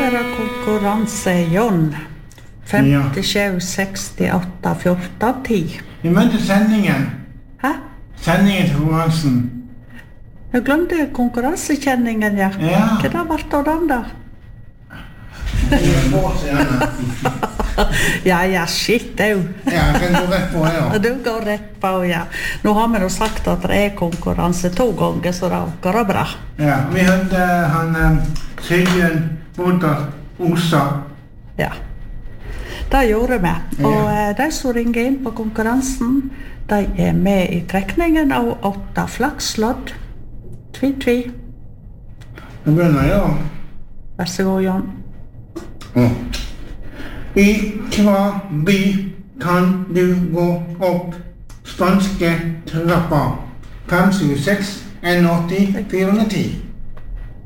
være konkurranse, John. 57, 68, 14, 10. Vi møtte sendingen. Hæ? Sendingen til konkurransen. Jeg glemte konkurransekjenningen, ja. Ja. Hva da ble det den da? Ja, shit, du. Ja, kan gå rett på, ja. Du går rett på, ja. Nå har vi jo sagt at det konkurranse 2 ganger, så det går bra. Ja, vi hørte han Sigbjørn Bodder Osa. Ja, det gjorde vi. Og de som ringer inn på konkurransen, de med i trekningen av 8 flakslodd. Tvi. Nå begynner jeg, ja. Vær så god, John. I hva by kan du gå opp spanske trappa? 576, 81, 410.